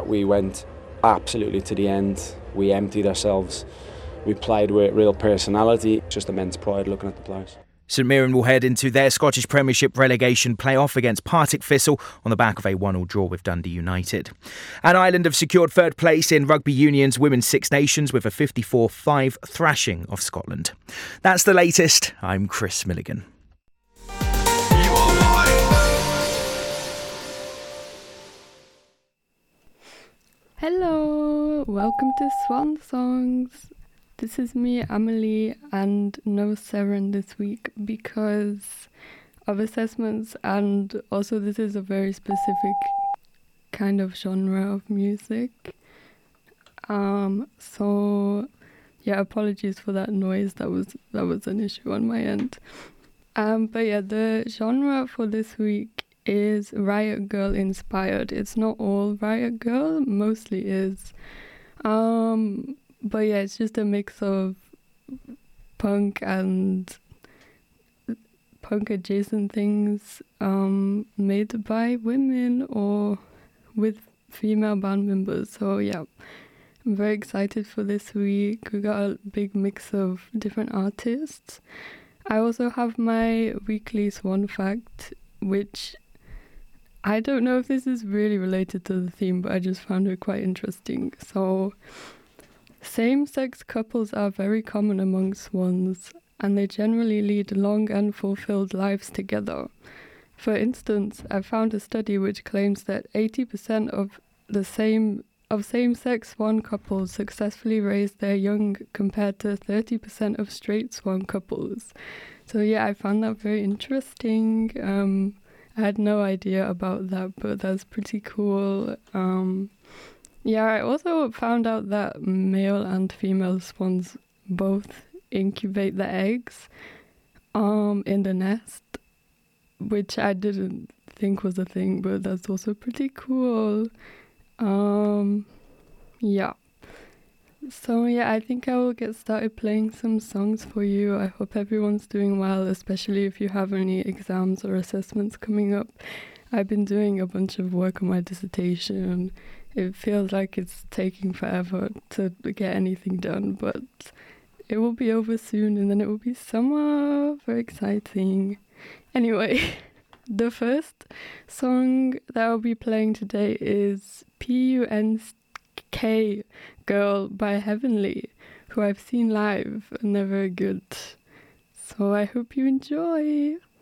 that we went absolutely to the end. We emptied ourselves. We played with real personality. Just immense pride looking at the players. St Mirren will head into their Scottish Premiership relegation playoff against Partick Thistle on the back of a 1-1 draw with Dundee United. And Ireland have secured third place in Rugby Union's Women's Six Nations with a 54-5 thrashing of Scotland. That's the latest. I'm Chris Milligan. Hello, welcome to Swan Songs. This is me, Amelie, and no Seren this week because of assessments, and also this is a very specific kind of genre of music. So yeah, apologies for that noise. That was an issue on my end. But yeah, the genre for this week is Riot Girl inspired. It's not all Riot Girl, mostly is. But yeah, it's just a mix of punk and punk adjacent things made by women or with female band members. So yeah, I'm very excited for this week. We got a big mix of different artists. I also have my weekly Swan fact, which I don't know if this is really related to the theme, but I just found it quite interesting. So same-sex couples are very common among swans, and they generally lead long and fulfilled lives together. For instance, I found a study which claims that 80% of same-sex swan couples successfully raise their young compared to 30% of straight swan couples. So yeah, I found that very interesting. I had no idea about that, but that's pretty cool. Yeah, I also found out that male and female swans both incubate the eggs in the nest, which I didn't think was a thing, but that's also pretty cool. Yeah. So yeah, I think I will get started playing some songs for you. I hope everyone's doing well, especially if you have any exams or assessments coming up. I've been doing a bunch of work on my dissertation. It feels like it's taking forever to get anything done, but it will be over soon and then it will be summer. Very exciting. Anyway, the first song that I'll be playing today is PUNK Girl by Heavenly, who I've seen live and they're very good. So I hope you enjoy.